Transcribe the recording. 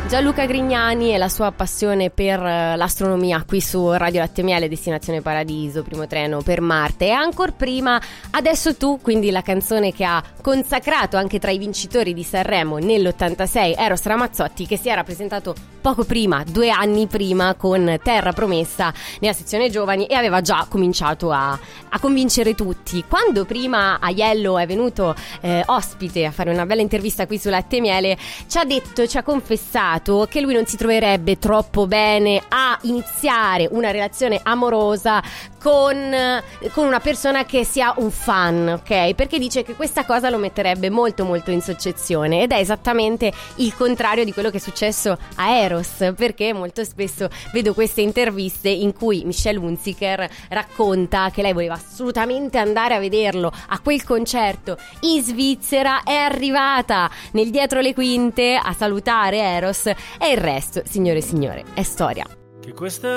Gianluca Grignani e la sua passione per l'astronomia qui su Radio Latte Miele, Destinazione Paradiso, primo treno per Marte. E ancora prima Adesso tu, quindi la canzone che ha consacrato anche tra i vincitori di Sanremo nell'86 Eros Ramazzotti, che si era presentato poco prima, 2 anni prima, con Terra Promessa nella sezione giovani e aveva già cominciato a convincere tutti. Quando prima Aiello è venuto ospite a fare una bella intervista qui su Latte Miele, ci ha confessato che lui non si troverebbe troppo bene a iniziare una relazione amorosa con una persona che sia un fan, ok? Perché dice che questa cosa lo metterebbe molto molto in soggezione, ed è esattamente il contrario di quello che è successo a Eros, perché molto spesso vedo queste interviste in cui Michelle Hunziker racconta che lei voleva assolutamente andare a vederlo a quel concerto in Svizzera, è arrivata nel dietro le quinte a salutare Eros e il resto, signore e signore, è storia. Che questa